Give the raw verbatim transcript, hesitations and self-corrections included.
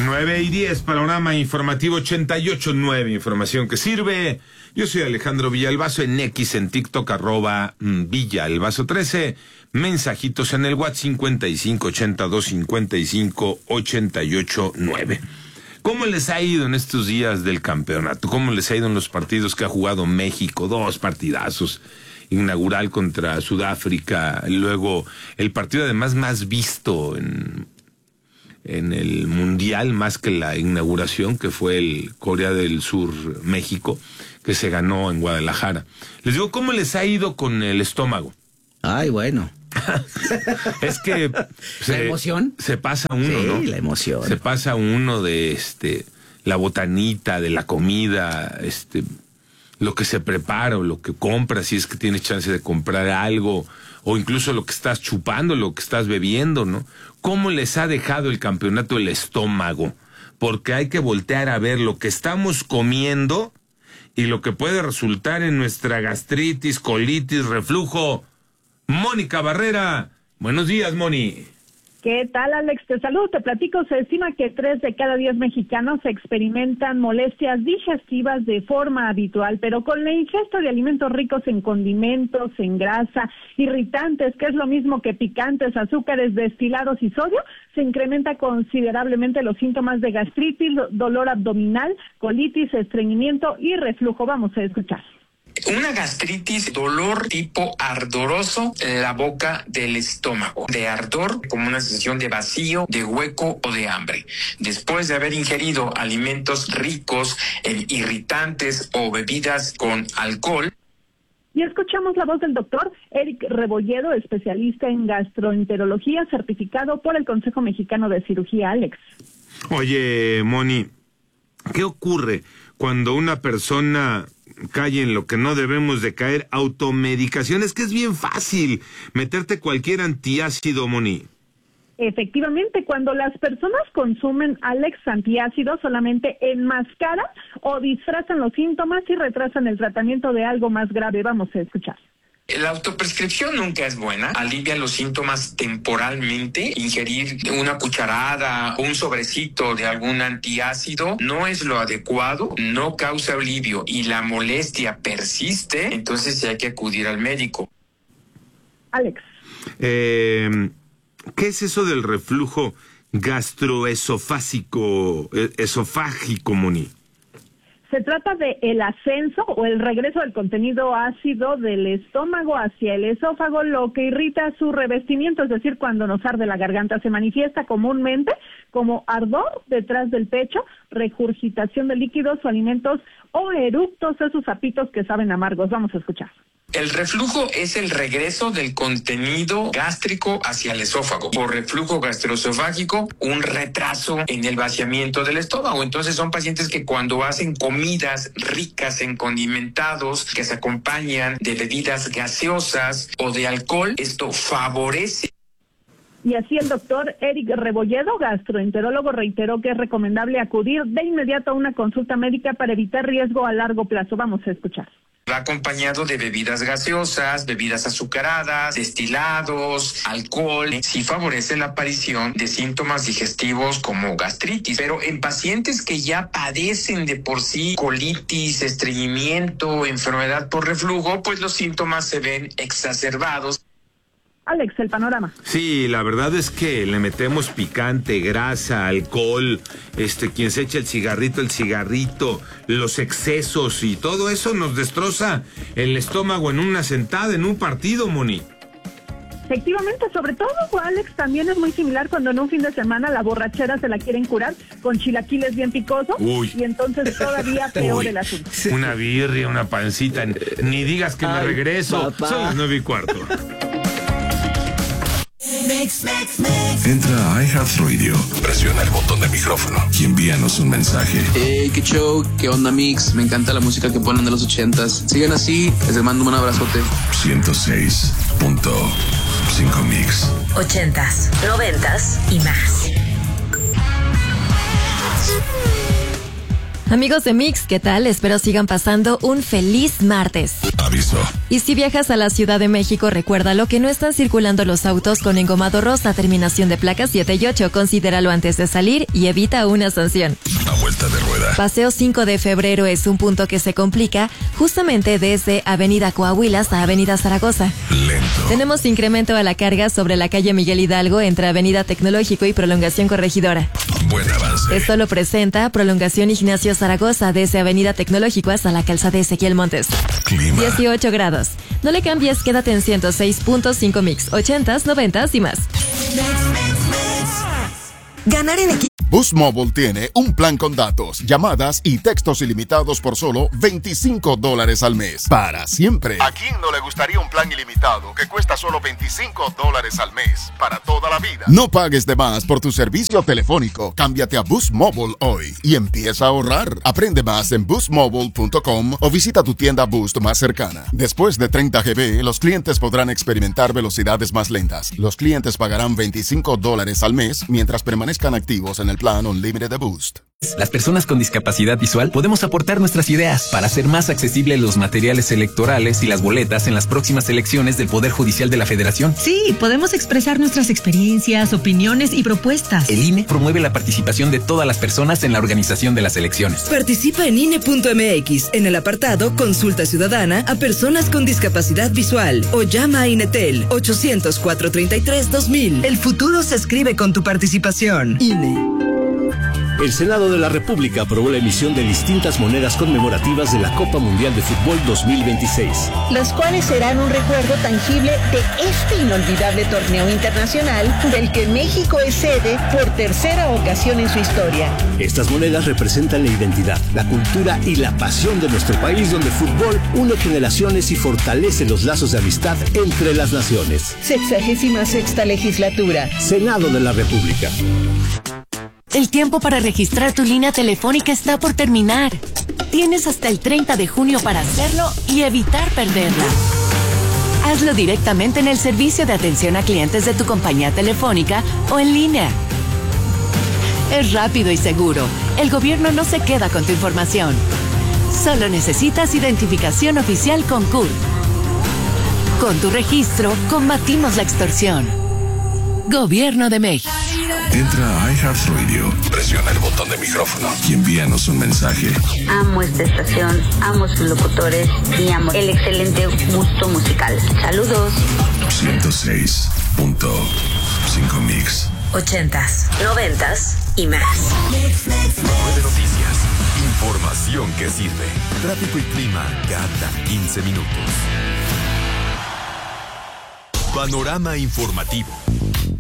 nueve y diez, panorama informativo ochenta y ocho punto nueve, información que sirve. Yo soy Alejandro Villalbazo, en X, en TikTok, arroba Villalbazo trece. Mensajitos en el WhatsApp cincuenta y cinco ochenta y dos cincuenta y cinco ochenta y ocho nueve. ¿Cómo les ha ido en estos días del campeonato? ¿Cómo les ha ido en los partidos que ha jugado México? Dos partidazos. Inaugural contra Sudáfrica, luego el partido además más visto en, en el Mundial, más que la inauguración, que fue el Corea del Sur-México, que se ganó en Guadalajara. Les digo, ¿cómo les ha ido con el estómago? Ay, bueno. Es que se, la emoción se pasa uno, sí, ¿no? La emoción. Se pasa uno de este la botanita, de la comida, este lo que se prepara o lo que compras, si es que tienes chance de comprar algo, o incluso lo que estás chupando, lo que estás bebiendo, ¿no? ¿Cómo les ha dejado el campeonato el estómago? Porque hay que voltear a ver lo que estamos comiendo y lo que puede resultar en nuestra gastritis, colitis, reflujo. Mónica Barrera, buenos días, Moni. ¿Qué tal, Alex? Te saludo, te platico. Se estima que tres de cada diez mexicanos experimentan molestias digestivas de forma habitual, pero con la ingesta de alimentos ricos en condimentos, en grasa, irritantes, que es lo mismo que picantes, azúcares, destilados y sodio, se incrementa considerablemente los síntomas de gastritis, dolor abdominal, colitis, estreñimiento y reflujo. Vamos a escuchar. Una gastritis, dolor tipo ardoroso en la boca del estómago, de ardor como una sensación de vacío, de hueco o de hambre. Después de haber ingerido alimentos ricos en irritantes o bebidas con alcohol. Y escuchamos la voz del doctor Eric Rebolledo, especialista en gastroenterología, certificado por el Consejo Mexicano de Cirugía, Alex. Oye, Moni, ¿qué ocurre cuando una persona cae en lo que no debemos de caer? Automedicación. Es que es bien fácil meterte cualquier antiácido, Moni. Efectivamente, cuando las personas consumen, Alex, antiácidos, solamente enmascaran o disfrazan los síntomas y retrasan el tratamiento de algo más grave. Vamos a escuchar. La autoprescripción nunca es buena, alivia los síntomas temporalmente. Ingerir una cucharada o un sobrecito de algún antiácido no es lo adecuado, no causa alivio y la molestia persiste, entonces sí hay que acudir al médico. Alex. Eh, ¿Qué es eso del reflujo gastroesofágico, esofágico, Moni? Se trata de el ascenso o el regreso del contenido ácido del estómago hacia el esófago, lo que irrita su revestimiento, es decir, cuando nos arde la garganta. Se manifiesta comúnmente como ardor detrás del pecho, regurgitación de líquidos o alimentos o eructos, esos sapitos que saben amargos. Vamos a escuchar. El reflujo es el regreso del contenido gástrico hacia el esófago. Por reflujo gastroesofágico, un retraso en el vaciamiento del estómago. Entonces son pacientes que cuando hacen comidas ricas en condimentados, que se acompañan de bebidas gaseosas o de alcohol, esto favorece. Y así el doctor Eric Rebolledo, gastroenterólogo, reiteró que es recomendable acudir de inmediato a una consulta médica para evitar riesgo a largo plazo. Vamos a escuchar. Va acompañado de bebidas gaseosas, bebidas azucaradas, destilados, alcohol. Sí favorece la aparición de síntomas digestivos como gastritis, pero en pacientes que ya padecen de por sí colitis, estreñimiento, enfermedad por reflujo, pues los síntomas se ven exacerbados. Alex, el panorama. Sí, la verdad es que le metemos picante, grasa, alcohol, este, quien se echa el cigarrito, el cigarrito, los excesos y todo eso nos destroza el estómago en una sentada, en un partido, Moni. Efectivamente, sobre todo, Alex, también es muy similar cuando en un fin de semana la borrachera se la quieren curar con chilaquiles bien picosos. Uy. Y entonces todavía peor Uy. el asunto. Una birria, una pancita, ni digas que Ay, me regreso, papá. Son las nueve y cuarto. Mix, mix, mix. Entra a iHeartRadio, presiona el botón de micrófono y envíanos un mensaje. Hey, qué show, qué onda, Mix. Me encanta la música que ponen de los ochentas. Sigan así, les mando un abrazote. ciento seis punto cinco Mix. Ochentas, noventas y más. Amigos de Mix, ¿qué tal? Espero sigan pasando un feliz martes. Aviso. Y si viajas a la Ciudad de México, recuérdalo que no están circulando los autos con engomado rosa, terminación de placas siete y ocho. Considéralo antes de salir y evita una sanción. A vuelta de rueda. Paseo cinco de febrero es un punto que se complica justamente desde Avenida Coahuila hasta Avenida Zaragoza. Lento. Tenemos incremento a la carga sobre la calle Miguel Hidalgo entre Avenida Tecnológico y Prolongación Corregidora. Buen avance. Esto lo presenta Prolongación Ignacio Zaragoza desde Avenida Tecnológico hasta la calzada Ezequiel Montes. Clima. dieciocho grados. No le cambies, quédate en ciento seis punto cinco Mix, ochentas, noventas y más. Ganar en equipo. Boost Mobile tiene un plan con datos, llamadas y textos ilimitados por solo veinticinco dólares al mes. Para siempre. ¿A quién no le gustaría un plan ilimitado que cuesta solo veinticinco dólares al mes? Para toda la vida. No pagues de más por tu servicio telefónico. Cámbiate a Boost Mobile hoy y empieza a ahorrar. Aprende más en boost mobile punto com o visita tu tienda Boost más cercana. Después de treinta gigabytes, los clientes podrán experimentar velocidades más lentas. Los clientes pagarán veinticinco dólares al mes mientras permanezcan activos en el plan Unlimited de Boost. Las personas con discapacidad visual podemos aportar nuestras ideas para hacer más accesibles los materiales electorales y las boletas en las próximas elecciones del Poder Judicial de la Federación. Sí, podemos expresar nuestras experiencias, opiniones y propuestas. El I N E promueve la participación de todas las personas en la organización de las elecciones. Participa en I N E punto M X en el apartado Consulta Ciudadana a personas con discapacidad visual o llama a Inetel ochocientos, cuatrocientos treinta y tres, dos mil. El futuro se escribe con tu participación. I N E. El Senado de la República aprobó la emisión de distintas monedas conmemorativas de la Copa Mundial de Fútbol dos mil veintiséis. Las cuales serán un recuerdo tangible de este inolvidable torneo internacional del que México es sede por tercera ocasión en su historia. Estas monedas representan la identidad, la cultura y la pasión de nuestro país, donde el fútbol une generaciones y fortalece los lazos de amistad entre las naciones. Sexagésima sexta legislatura. Senado de la República. El tiempo para registrar tu línea telefónica está por terminar. Tienes hasta el treinta de junio para hacerlo y evitar perderla. Hazlo directamente en el servicio de atención a clientes de tu compañía telefónica o en línea. Es rápido y seguro. El gobierno no se queda con tu información. Solo necesitas identificación oficial con C U R. Con tu registro, combatimos la extorsión. Gobierno de México. Entra a iHeartRadio, presiona el botón de micrófono y envíanos un mensaje. Amo esta estación, amo sus locutores y amo el excelente gusto musical. Saludos. ciento seis punto cinco Mix. Ochentas, noventas y más. Nueve noticias, información que sirve. Tráfico y clima cada quince minutos. Panorama informativo.